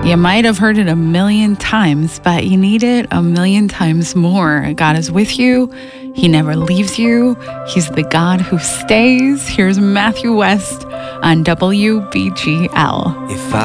You might have heard it a million times, but you need it a million times more. God is with you. He never leaves you. He's the God who stays. Here's Matthew West on WBGL. If I